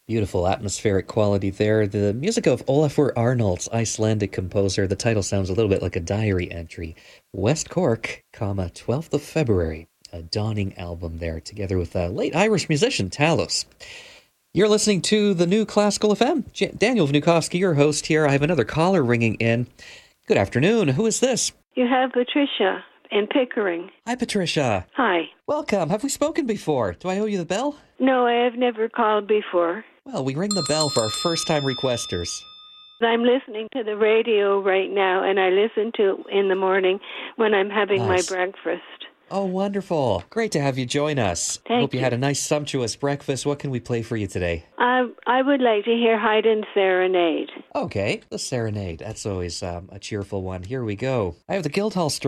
Beautiful atmospheric quality there. The music of Olafur Arnalds, Icelandic composer. The title sounds a little bit like a diary entry. West Cork, 12th of February. A dawning album there, together with a late Irish musician, Talos. You're listening to the New Classical FM. Daniel Vnukovsky, your host here. I have another caller ringing in. Good afternoon. Who is this? You have Patricia in Pickering. Hi, Patricia. Hi. Welcome. Have we spoken before? Do I owe you the bell? No, I have never called before. Well, we ring the bell for our first-time requesters. I'm listening to the radio right now, and I listen to it in the morning when I'm having my breakfast. Oh, wonderful. Great to have you join us. Hope you had a nice, sumptuous breakfast. What can we play for you today? I would like to hear Haydn's Serenade. Okay, the Serenade. That's always a cheerful one. Here we go. I have the Guildhall Story.